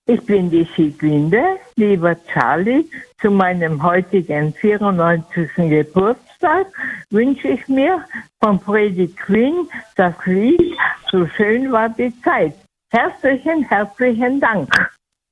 Ich bin die Siglinde, lieber Charlie. Zu meinem heutigen 94. Geburtstag wünsche ich mir von Freddie Quinn das Lied "So schön war die Zeit". Herzlichen Dank.